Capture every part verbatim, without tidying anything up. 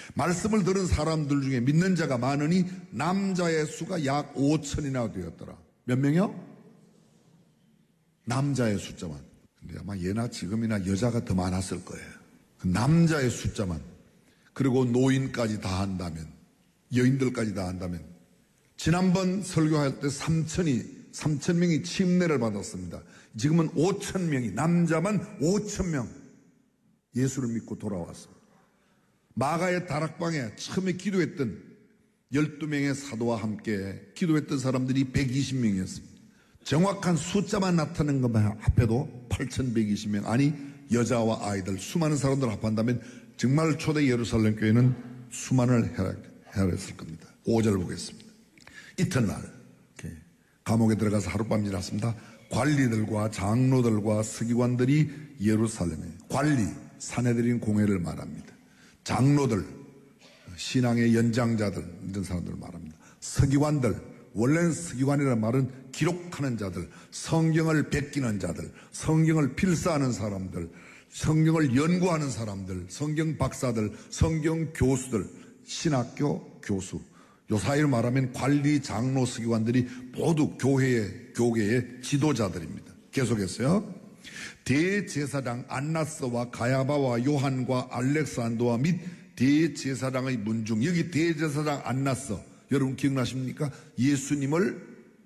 말씀을 들은 사람들 중에 믿는 자가 많으니 남자의 수가 약 오천이나 되었더라. 몇 명이요? 남자의 숫자만. 근데 아마 예나 지금이나 여자가 더 많았을 거예요. 남자의 숫자만. 그리고 노인까지 다 한다면, 여인들까지 다 한다면, 지난번 설교할 때 삼천이 삼천 명이 침례를 받았습니다. 지금은 오천 명이, 남자만 오천 명 예수를 믿고 돌아왔습니다. 마가의 다락방에 처음에 기도했던 열두 명의 사도와 함께 기도했던 사람들이 백이십 명이었습니다. 정확한 숫자만 나타낸 것만 합해도 팔천백이십 명. 아니, 여자와 아이들, 수많은 사람들 합한다면 정말 초대 예루살렘 교회는 수만을 헤아렸을 겁니다. 오 절 보겠습니다. 이튿날 감옥에 들어가서 하룻밤 지났습니다. 관리들과 장로들과 서기관들이 예루살렘에, 관리, 사내들인 공회를 말합니다. 장로들, 신앙의 연장자들, 이런 사람들을 말합니다. 서기관들, 원래는 서기관이라는 말은 기록하는 자들, 성경을 베끼는 자들, 성경을 필사하는 사람들, 성경을 연구하는 사람들, 성경 박사들, 성경 교수들, 신학교 교수, 요 사이를 말하면 관리, 장로, 서기관들이 모두 교회의, 교계의 지도자들입니다. 계속했어요. 대제사장 안나스와 가야바와 요한과 알렉산더와 및 대제사장의 문중. 여기 대제사장 안나스, 여러분 기억나십니까? 예수님을,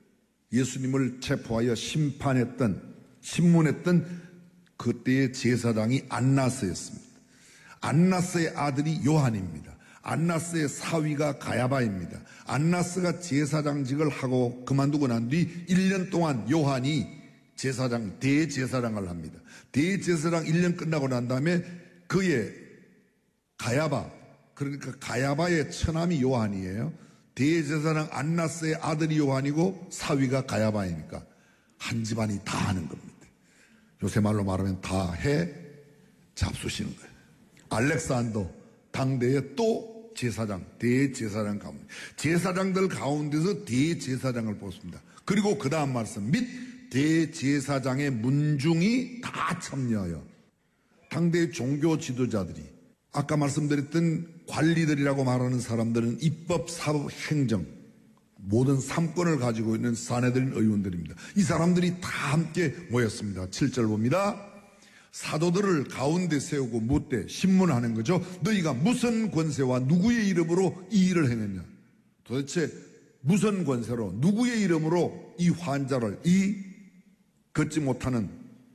예수님을 체포하여 심판했던, 신문했던 그때의 제사장이 안나스였습니다. 안나스의 아들이 요한입니다. 안나스의 사위가 가야바입니다. 안나스가 제사장직을 하고 그만두고 난 뒤 일 년 동안 요한이 제사장, 대제사장을 합니다. 대제사장 일 년 끝나고 난 다음에 그의 가야바, 그러니까 가야바의 처남이 요한이에요. 대제사장 안나스의 아들이 요한이고 사위가 가야바이니까 한 집안이 다 하는 겁니다. 요새 말로 말하면 다 해 잡수시는 거예요. 알렉산더, 당대의 또 제사장, 대제사장 가운데, 제사장들 가운데서 대제사장을 뽑습니다. 그리고 그 다음 말씀, 및 대제사장의 문중이 다 참여하여, 당대의 종교 지도자들이, 아까 말씀드렸던 관리들이라고 말하는 사람들은 입법, 사법, 행정, 모든 삼권을 가지고 있는 사내들인 의원들입니다. 이 사람들이 다 함께 모였습니다. 칠 절 봅니다. 사도들을 가운데 세우고 묻되, 신문하는 거죠. 너희가 무슨 권세와 누구의 이름으로 이 일을 행했냐? 도대체 무슨 권세로 누구의 이름으로 이 환자를, 이 걷지 못하는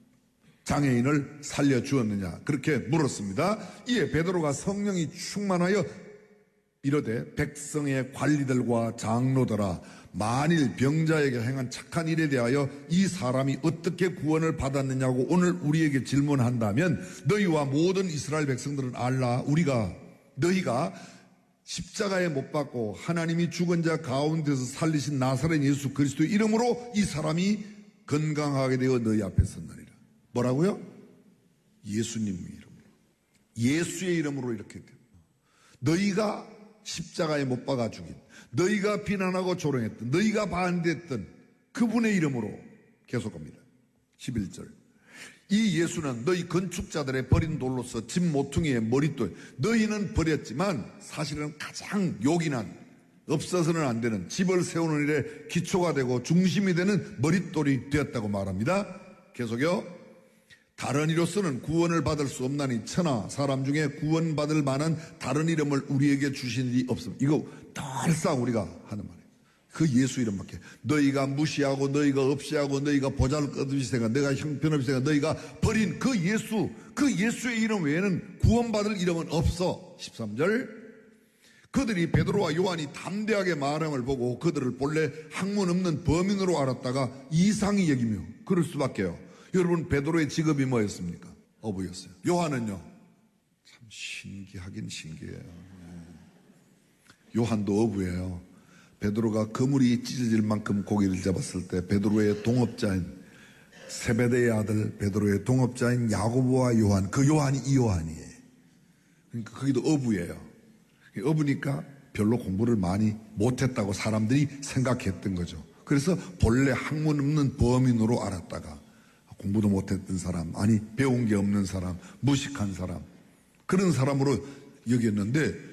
장애인을 살려주었느냐? 그렇게 물었습니다. 이에 베드로가 성령이 충만하여 이르되, 백성의 관리들과 장로들아, 만일 병자에게 행한 착한 일에 대하여 이 사람이 어떻게 구원을 받았느냐고 오늘 우리에게 질문한다면 너희와 모든 이스라엘 백성들은 알라. 우리가, 너희가 십자가에 못 박고 하나님이 죽은 자 가운데서 살리신 나사렛 예수 그리스도의 이름으로 이 사람이 건강하게 되어 너희 앞에 섰느니라. 뭐라고요? 예수님의 이름으로, 예수의 이름으로 이렇게 돼요. 너희가 십자가에 못 박아 죽인, 너희가 비난하고 조롱했던, 너희가 반대했던 그분의 이름으로 계속합니다. 십일 절. 이 예수는 너희 건축자들의 버린 돌로서 집 모퉁이의 머릿돌, 너희는 버렸지만 사실은 가장 요긴한, 없어서는 안 되는, 집을 세우는 일에 기초가 되고 중심이 되는 머릿돌이 되었다고 말합니다. 계속요. 다른 이로서는 구원을 받을 수 없나니 천하 사람 중에 구원받을 만한 다른 이름을 우리에게 주신 일이 없습니다. 이거 늘상 우리가 하는 말이에요. 그 예수 이름밖에. 너희가 무시하고 너희가 없이하고 너희가 보잘것없이 생각, 너희가 형편없이 생각, 너희가 버린 그 예수, 그 예수의 이름 외에는 구원받을 이름은 없어. 십삼 절. 그들이 베드로와 요한이 담대하게 말함을 보고 그들을 본래 학문 없는 범인으로 알았다가 이상히 여기며, 그럴 수밖에요. 여러분, 베드로의 직업이 뭐였습니까? 어부였어요. 요한은요? 참 신기하긴 신기해요. 요한도 어부예요. 베드로가 그물이 찢어질 만큼 고기를 잡았을 때 베드로의 동업자인, 세베대의 아들 베드로의 동업자인 야고보와 요한, 그 요한이 이 요한이에요. 그러니까 거기도 어부예요. 어부니까 별로 공부를 많이 못했다고 사람들이 생각했던 거죠. 그래서 본래 학문 없는 범인으로 알았다가 공부도 못했던 사람, 아니 배운 게 없는 사람, 무식한 사람, 그런 사람으로 여겼는데